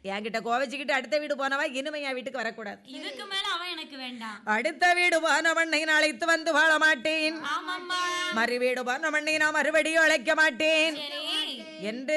என்கிட்ட கோவச்சுக்கிட்டு அடுத்த வீடு போனவா இனிமே என் வீட்டுக்கு வரக்கூடாது. இதுக்கு மேல அவன் எனக்கு வேண்டாம். அடுத்த வீடு போனவண்ணை அழைத்து வந்து வாழ மாட்டேன். மறு வீடு போனவண்ணை நான் மறுபடியும் அழைக்க மாட்டேன் என்று